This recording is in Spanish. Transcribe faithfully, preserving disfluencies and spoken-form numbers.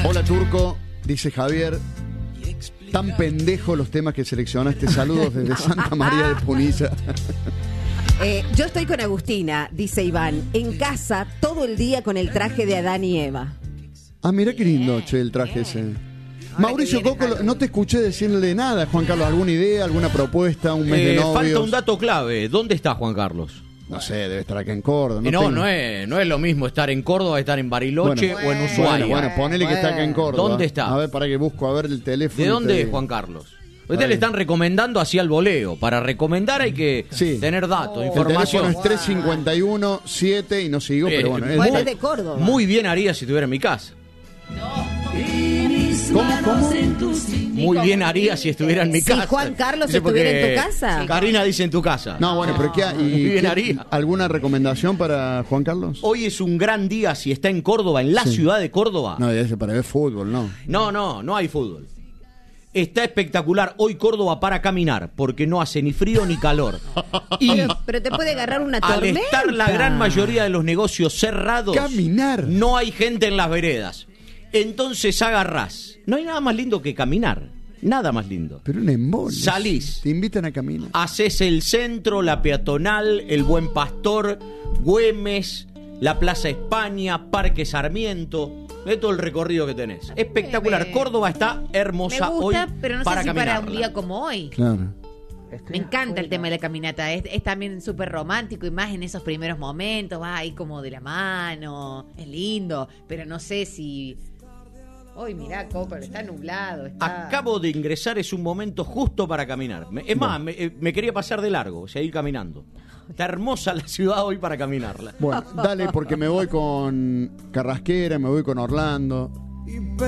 Hola Turco, dice Javier. Tan pendejo los temas que seleccionaste. Saludos desde Santa María de Punilla. Eh, yo estoy con Agustina, dice Iván, en casa todo el día con el traje de Adán y Eva. Ah, mira qué lindo, che, el traje ese. Mauricio Coco, no te escuché decirle nada, Juan Carlos. ¿Alguna idea, alguna propuesta, un mes Eh, de novios? falta un dato clave. ¿Dónde está Juan Carlos? No sé, debe estar acá en Córdoba. No, no, tengo- no, es, no es lo mismo estar en Córdoba, estar en Bariloche Bueno, o en Ushuaia. Bueno, bueno, ponele que está acá en Córdoba. ¿Dónde está? A ver, para que busco, a ver el teléfono. ¿De y te dónde es digo. Juan Carlos? Ahí. Ustedes le están recomendando así al voleo. Para recomendar hay que Sí. tener datos, El información. teléfono es tres cincuenta y uno siete y no sigo, Eh, pero bueno. es- Bueno, es de Córdoba. Muy bien haría si estuviera en mi casa. ¿Cómo, cómo? Muy bien haría si estuviera en mi Si casa. Juan Carlos Dice, estuviera porque en tu casa. Karina dice en tu casa. No, bueno, pero ¿qué hay? Muy bien ¿Qué- haría. ¿Alguna recomendación para Juan Carlos? Hoy es un gran día si está en Córdoba, en la Sí. ciudad de Córdoba. No, ese para ver fútbol, no. No, no, no hay fútbol. Está espectacular hoy Córdoba para caminar, porque no hace ni frío ni calor. Y Pero, pero te puede agarrar una al tormenta. estar la gran mayoría de los negocios cerrados, Caminar. no hay gente en las veredas. Entonces agarrás. No hay nada más lindo que caminar. Nada más lindo. Pero un embole. Salís. Te invitan a caminar. Haces el centro, la peatonal, el Buen Pastor, Güemes, la Plaza España, Parque Sarmiento. Ve todo el recorrido que tenés. Espectacular. Me- Córdoba está Me hermosa gusta, hoy pero no para sé si caminarla. para un día como hoy. Claro. Me encanta el tema de la caminata. Es, es también súper romántico y más en esos primeros momentos. Va ahí como de la mano. Es lindo. Pero no sé si. Hoy mirá, Coco, está nublado. Está... Acabo de ingresar, es un momento justo para caminar. Me- Es más, me, eh, me quería pasar de largo, o sea, ir caminando. Está hermosa la ciudad hoy para caminarla. Bueno, dale, porque me voy con Carrasquera, me voy con Orlando.